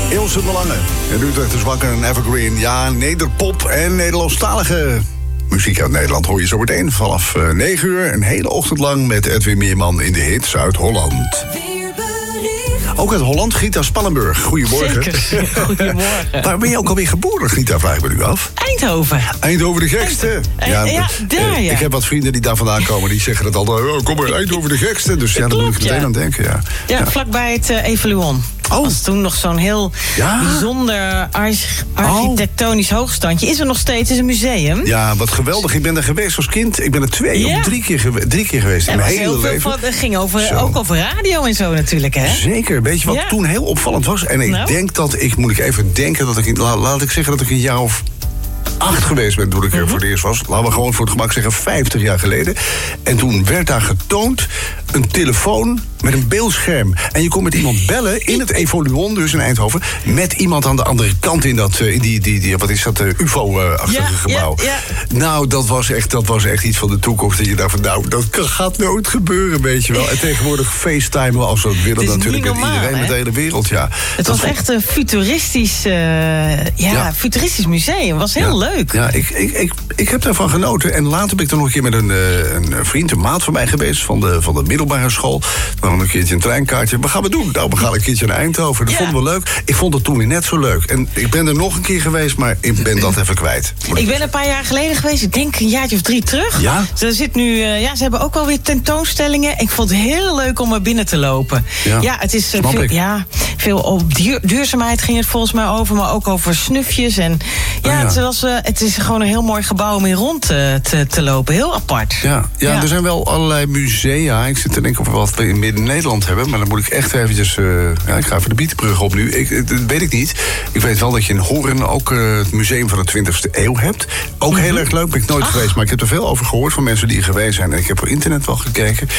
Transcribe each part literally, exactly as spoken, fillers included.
Ilse de Lange. En Utrecht is wakker en Evergreen. Ja, nederpop en Nederlandstalige muziek uit Nederland hoor je zo meteen vanaf uh, negen uur. Een hele ochtend lang met Edwin Meerman in de hits uit Holland. Ook uit Holland, Gita Spannenburg. Goedemorgen. Zeker, goedemorgen. Waar ben je ook alweer geboren, Gita, vraag ik me nu af? Eindhoven. Eindhoven de gekste. Ja, ja, daar ja. Ik heb wat vrienden die daar vandaan komen, die zeggen dat altijd. Oh, kom maar, Eindhoven de gekste. Dus ja, daar moet ik meteen ja. aan denken, ja. Ja, ja. Vlakbij het uh, Evaluon. Oh. Was toen nog zo'n heel ja? bijzonder arch- architectonisch oh. hoogstandje. Is er nog steeds, is een museum. Ja, wat geweldig. Ik ben er geweest als kind. Ik ben er twee ja. of drie keer, gewe- drie keer geweest ja, in mijn hele heel leven. Veel van, het ging over, ook over radio en zo natuurlijk, hè? Zeker. Weet je wat ja. toen heel opvallend was? En ik nou? denk dat ik, moet ik even denken, dat ik, laat, laat ik zeggen dat ik een jaar of acht geweest ben toen ik er mm-hmm. voor het eerst was. Laten we gewoon voor het gemak zeggen vijftig jaar geleden. En toen werd daar getoond een telefoon met een beeldscherm. En je kon met iemand bellen in het Evaluon, dus in Eindhoven, met iemand aan de andere kant in dat, in die, die, die wat is dat, uh, U F O-achtige ja, gebouw. Ja, ja. Nou, dat was, echt, dat was echt iets van de toekomst. Dat je dacht van, nou, dat gaat nooit gebeuren, weet je wel. En tegenwoordig FaceTime als we het willen natuurlijk met iedereen, hè? Met de hele wereld, ja. Het was dat echt een futuristisch, uh, ja, ja. futuristisch museum. Het was heel ja. leuk. Ja, ik, ik, ik, ik heb daarvan genoten. En later ben ik dan nog een keer met een, een vriend, een maat van mij geweest, van de, van de middelbare school. Dan een keertje een treinkaartje. Wat gaan we doen? Nou, we gaan een keertje naar Eindhoven. Dat ja. vonden we leuk. Ik vond het toen net zo leuk. En ik ben er nog een keer geweest, maar ik ben dat even kwijt. Ik ben een paar jaar geleden geweest. Ik denk een jaartje of drie terug. Ja? Ze, zit nu, uh, ja, ze hebben ook wel weer tentoonstellingen. Ik vond het heel leuk om er binnen te lopen. Ja, ja het is uh, veel, ja, veel op duur, duurzaamheid ging het volgens mij over. Maar ook over snufjes. En ja, oh ja. Het, was, uh, het is gewoon een heel mooi gebouw om in rond uh, te, te lopen. Heel apart. Ja, ja, ja, er zijn wel allerlei musea. Ik zit te denken of we wat in Midden-Nederland hebben. Maar dan moet ik echt eventjes... Uh, ja, ik ga even de Bietenbrug op nu. Ik, dat weet ik niet. Ik weet wel dat je in Hoorn ook uh, het museum van de twintigste eeuw hebt. Ook mm-hmm. heel erg leuk. Ben ik nooit Ach. geweest. Maar ik heb er veel over gehoord van mensen die er geweest zijn. En ik heb op internet wel gekeken.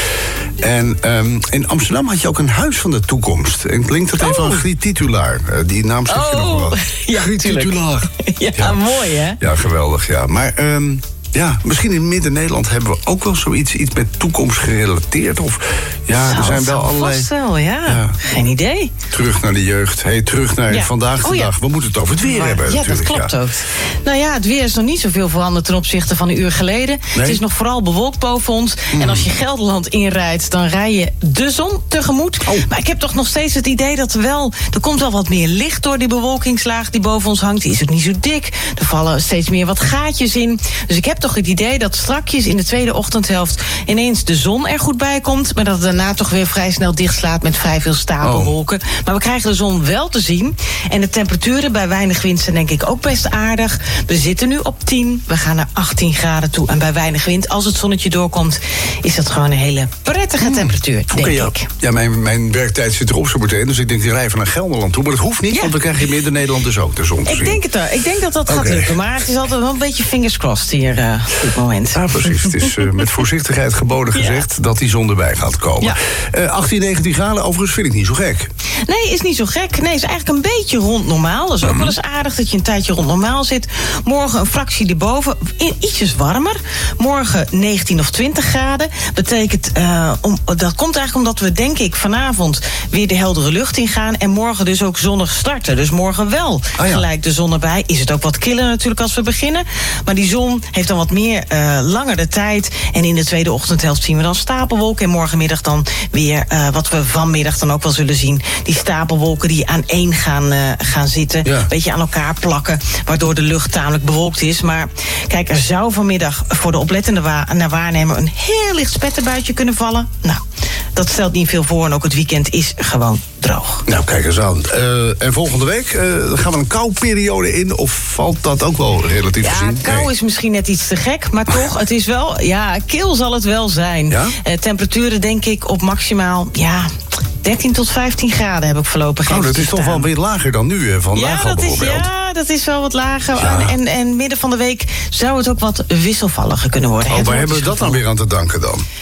En um, in Amsterdam had je ook een huis van de toekomst. En klinkt dat even oh. aan Griet Titulaar. Uh, die naam zeg je oh. nog wel. Ja, Griet Titulaar. Ja, ja, mooi hè? Ja, geweldig. Ja. Maar... Um, Ja, misschien in Midden-Nederland hebben we ook wel zoiets iets met toekomst gerelateerd. Of ja, Zou, er zijn wel allerlei. Vast wel, ja. ja. Geen idee. Terug naar de jeugd. Hey, terug naar ja. vandaag de oh, ja. dag. We moeten het over het weer maar, hebben. Ja, natuurlijk. Dat klopt ja. ook. Nou ja, het weer is nog niet zoveel veranderd ten opzichte van een uur geleden. Nee? Het is nog vooral bewolkt boven ons. Mm. En als je Gelderland inrijdt, dan rij je de zon tegemoet. Oh. Maar ik heb toch nog steeds het idee dat er wel... Er komt wel wat meer licht door die bewolkingslaag die boven ons hangt. Die is ook niet zo dik. Er vallen steeds meer wat gaatjes in. Dus ik heb toch het idee dat strakjes in de tweede ochtendhelft ineens de zon er goed bij komt, maar dat het daarna toch weer vrij snel dichtslaat met vrij veel stapelwolken. Oh. Maar we krijgen de zon wel te zien. En de temperaturen bij weinig wind zijn denk ik ook best aardig. We zitten nu op tien, we gaan naar achttien graden toe. En bij weinig wind, als het zonnetje doorkomt, is dat gewoon een hele prettige hmm. temperatuur, denk okay, ja. ik. Ja, mijn, mijn werktijd zit erop zo meteen, dus ik denk die rijden naar Gelderland toe. Maar dat hoeft niet, ja. want we krijgen in Midden-Nederland dus ook de zon te ik zien. Denk het, ik denk dat dat okay. gaat lukken, maar het is altijd wel een beetje fingers crossed hier uh, op dit moment. Ja, precies. Het is uh, met voorzichtigheid geboden gezegd ja. dat die zon erbij gaat komen. Ja. Uh, achttien, negentien graden, overigens vind ik niet zo gek. Nee, is niet zo gek. Nee, is eigenlijk een beetje rond normaal. Dat is ook mm. wel eens aardig dat je een tijdje rond normaal zit. Morgen een fractie erboven, ietsjes warmer. Morgen negentien of twintig graden. Betekent, uh, om, dat komt eigenlijk omdat we, denk ik, vanavond weer de heldere lucht ingaan. En morgen dus ook zonnig starten. Dus morgen wel ah, ja. gelijk de zon erbij. Is het ook wat killer natuurlijk als we beginnen. Maar die zon heeft dan wat meer uh, langer de tijd. En in de tweede ochtendhelft zien we dan stapelwolken. En morgenmiddag dan weer, uh, wat we vanmiddag dan ook wel zullen zien, die stapelwolken die aan één gaan, uh, gaan zitten. Ja. Een beetje aan elkaar plakken. Waardoor de lucht tamelijk bewolkt is. Maar kijk, er zou vanmiddag voor de oplettende wa- naar waarnemer een heel licht spetterbuitje kunnen vallen. Nou, dat stelt niet veel voor. En ook het weekend is gewoon droog. Nou, kijk eens aan. Uh, en volgende week uh, gaan we een kouperiode in. Of valt dat ook wel relatief ja, gezien? Ja, kou nee. is misschien net iets te gek. Maar toch, het is wel... Ja, kil zal het wel zijn. Ja? Uh, temperaturen denk ik op maximaal... Ja, dertien tot vijftien graden heb ik voorlopig. Oh, dat is toch wel weer lager dan nu, hè, vandaag ja, al bijvoorbeeld. Is, ja, dat is wel wat lager. Ja. En, en midden van de week zou het ook wat wisselvalliger kunnen worden. Oh, waar hebben we dat dan weer aan te danken dan?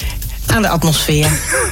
Aan de atmosfeer.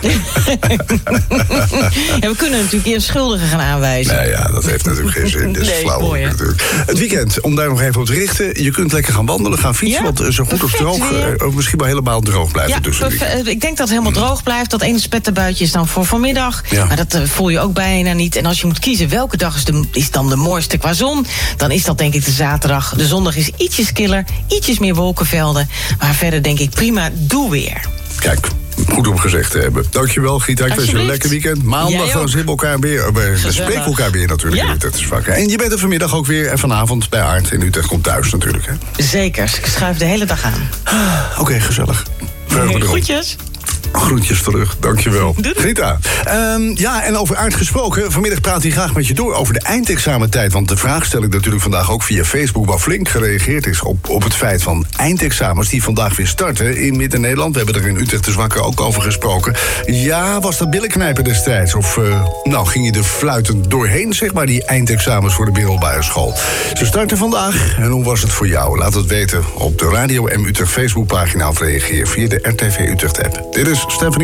Ja, we kunnen natuurlijk eerst schuldigen gaan aanwijzen. Nee, ja, dat heeft natuurlijk geen zin. Dat is nee, flauw. mooi, natuurlijk. Het weekend, om daar nog even op te richten. Je kunt lekker gaan wandelen, gaan fietsen. Ja, want zo goed als droog, uh, misschien wel helemaal droog blijven. Ja, tussen perfe- ik denk dat het helemaal droog blijft. Dat ene spetterbuitje is dan voor vanmiddag. Ja. Maar dat uh, voel je ook bijna niet. En als je moet kiezen welke dag is, de, is dan de mooiste qua zon, dan is dat denk ik de zaterdag. De zondag is ietsjes killer, ietsjes meer wolkenvelden. Maar verder denk ik prima, doe weer. Kijk, goed om gezegd te hebben. Dankjewel, Gita. Ik wens je een lekker weekend. Maandag dan zien we elkaar weer. We spreken elkaar weer natuurlijk. Ja. In Utrecht is vaak. En je bent er vanmiddag ook weer. En vanavond bij Aart in Utrecht komt thuis natuurlijk. Hè? Zeker, ik schuif de hele dag aan. Oké, okay, gezellig. Hey, groetjes. Groetjes terug, dankjewel. Doei. Rita, um, ja, en over Aart gesproken. Vanmiddag praat hij graag met je door over de eindexamentijd. Want de vraag stel ik natuurlijk vandaag ook via Facebook, waar flink gereageerd is op, op het feit van eindexamens die vandaag weer starten in Midden-Nederland. We hebben er in Utrecht de Zwakker ook over gesproken. Ja, was dat billenknijpen destijds? Of uh, nou, ging je er fluitend doorheen, zeg maar, die eindexamens voor de middelbare school? Ze starten vandaag. En hoe was het voor jou? Laat het weten op de Radio M Utrecht Facebookpagina of reageer via de R T V Utrecht app. Dit is Stephanie